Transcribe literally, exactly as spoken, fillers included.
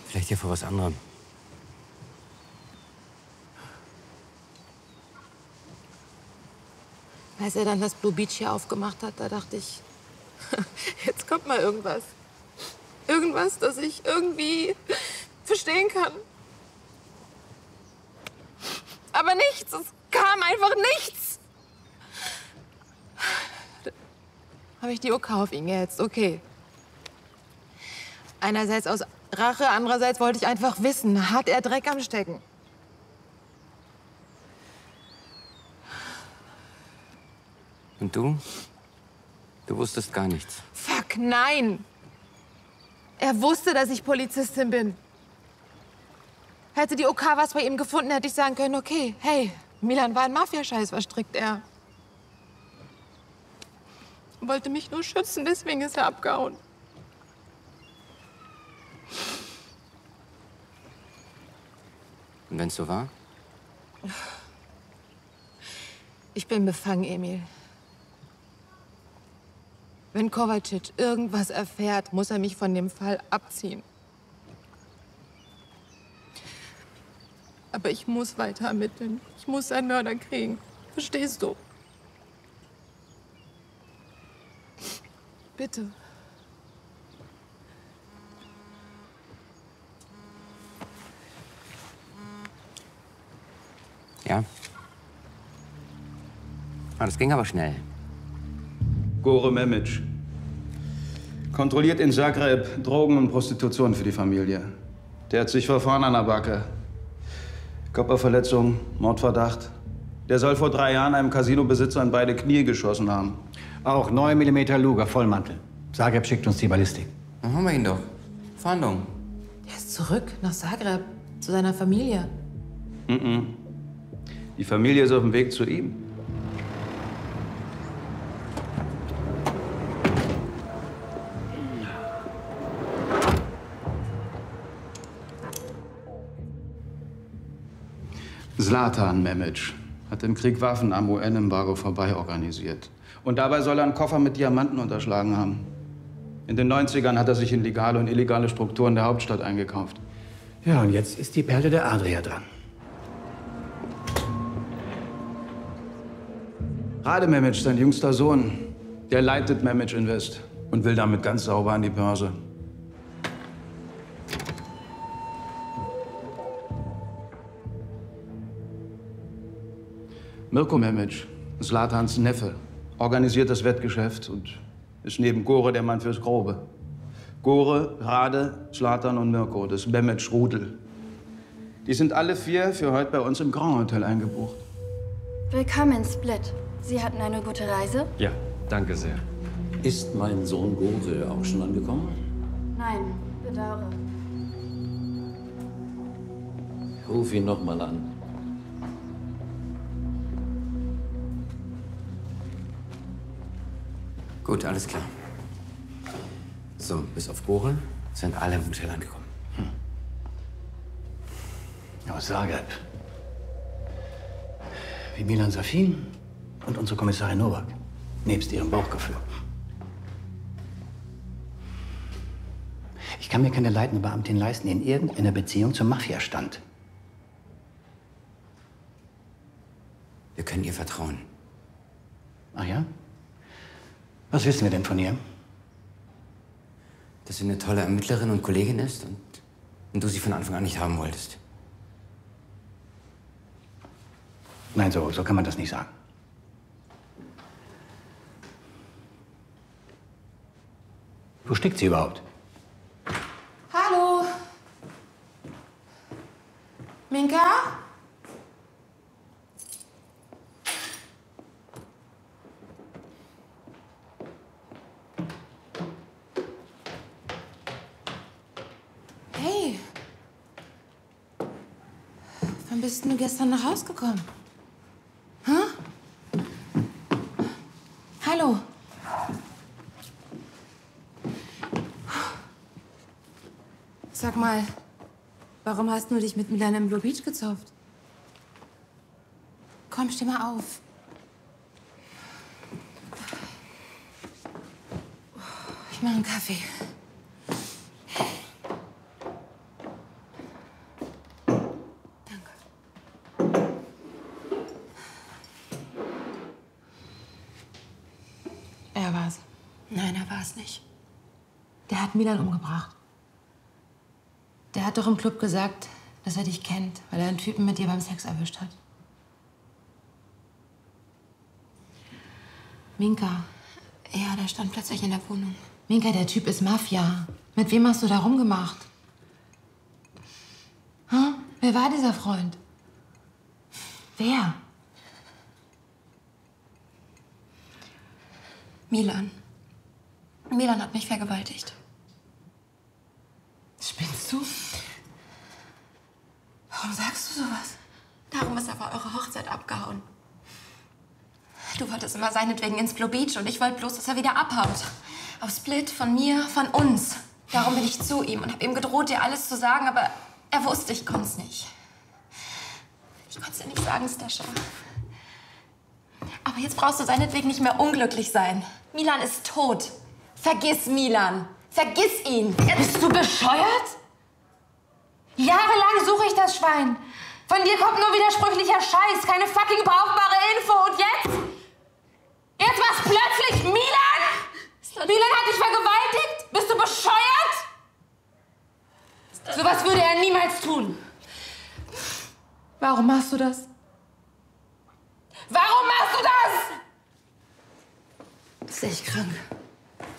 Vielleicht hier vor was anderem. Als er dann das Blue Beach hier aufgemacht hat, da dachte ich, jetzt kommt mal irgendwas. Irgendwas, das ich irgendwie verstehen kann. Aber nichts, es kam einfach nichts. Habe ich die O K auf ihn gehetzt, okay. Einerseits aus Rache, andererseits wollte ich einfach wissen, hat er Dreck am Stecken? Und du? Du wusstest gar nichts. Fuck, nein! Er wusste, dass ich Polizistin bin. Hätte die O K was bei ihm gefunden, hätte ich sagen können, okay, hey, Milan war ein Mafiascheiß, verstrickt er. Wollte mich nur schützen, deswegen ist er abgehauen. Und wenn's so war? Ich bin befangen, Emil. Wenn Kovacic irgendwas erfährt, muss er mich von dem Fall abziehen. Aber ich muss weiter ermitteln. Ich muss einen Mörder kriegen. Verstehst du? Bitte. Ja. Ah, das ging aber schnell. Gore Memic. Kontrolliert in Zagreb Drogen und Prostitution für die Familie. Der hat sich verfahren an der Backe. Körperverletzung, Mordverdacht. Der soll vor drei Jahren einem Casinobesitzer in beide Knie geschossen haben. Auch neun Millimeter Luger, Vollmantel. Zagreb schickt uns die Ballistik. Dann haben wir ihn doch. Fahndung. Er ist zurück nach Zagreb, zu seiner Familie. Mm-mm. Die Familie ist auf dem Weg zu ihm. Zlatan Memic hat im Krieg Waffen am U N-Embargo vorbei organisiert. Und dabei soll er einen Koffer mit Diamanten unterschlagen haben. In den neunzigern hat er sich in legale und illegale Strukturen der Hauptstadt eingekauft. Ja, und jetzt ist die Perle der Adria dran. Rade Memic, sein jüngster Sohn, der leitet Memic Invest und will damit ganz sauber an die Börse. Mirko Memic, Zlatans Neffe, organisiert das Wettgeschäft und ist neben Gore der Mann fürs Grobe. Gore, Rade, Zlatan und Mirko, das Memic-Rudel. Die sind alle vier für heute bei uns im Grand Hotel eingebucht. Willkommen in Split. Sie hatten eine gute Reise? Ja, danke sehr. Ist mein Sohn Gore auch schon angekommen? Nein, bedauere. Ruf ihn noch mal an. Gut, alles klar. So, bis auf Gore sind alle im Hotel angekommen. Hm. Aus Zagreb. Wie Milan Safin und unsere Kommissarin Novak. Nebst ihrem Bauchgefühl. Ich kann mir keine leitende Beamtin leisten, die in irgendeiner Beziehung zur Mafia stand. Wir können ihr vertrauen. Ach ja? Was wissen wir denn von ihr? Dass sie eine tolle Ermittlerin und Kollegin ist und, und du sie von Anfang an nicht haben wolltest. Nein, so, so kann man das nicht sagen. Wo steckt sie überhaupt? Hallo? Minka? Hey. Wann bist denn du gestern nach Hause gekommen? Hä? Hallo? Sag mal, warum hast du dich mit Milan im Blue Beach gezopft? Komm, steh mal auf. Ich mach einen Kaffee. Oscar war's. Nein, er war es nicht. Der hat Milan umgebracht. Der hat doch im Club gesagt, dass er dich kennt, weil er einen Typen mit dir beim Sex erwischt hat. Minka. Ja, der stand plötzlich in der Wohnung. Minka, der Typ ist Mafia. Mit wem hast du da rumgemacht? Hm? Wer war dieser Freund? Wer? Milan. Milan hat mich vergewaltigt. Spinnst du? Warum sagst du sowas? Darum ist er vor eurer Hochzeit abgehauen. Du wolltest immer seinetwegen ins Blue Beach und ich wollte bloß, dass er wieder abhaut. Auf Split, von mir, von uns. Darum bin ich zu ihm und habe ihm gedroht, dir alles zu sagen, aber er wusste, ich konnte es nicht. Ich konnte es dir nicht sagen, Stascha. Aber jetzt brauchst du seinetwegen nicht mehr unglücklich sein. Milan ist tot. Vergiss Milan. Vergiss ihn. Jetzt bist du bescheuert? Jahrelang suche ich das Schwein. Von dir kommt nur widersprüchlicher Scheiß, keine fucking brauchbare Info. Und jetzt? Jetzt war's plötzlich Milan? Milan hat dich vergewaltigt? Bist du bescheuert? Sowas würde er niemals tun. Warum machst du das? Warum machst du das? Das ist echt krank.